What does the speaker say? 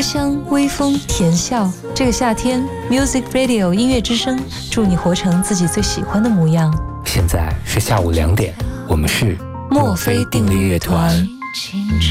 香、微风、甜笑。这个夏天 Music Radio 音乐之声，祝你活成自己最喜欢的模样。 现在是下午2点，我们是墨菲定律乐团。